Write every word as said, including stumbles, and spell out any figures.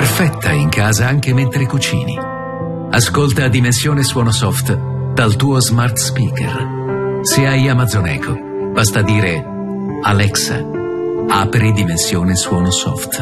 Perfetta in casa anche mentre cucini. Ascolta Dimensione Suono Soft dal tuo smart speaker. Se hai Amazon Echo, basta dire Alexa, apri Dimensione Suono Soft.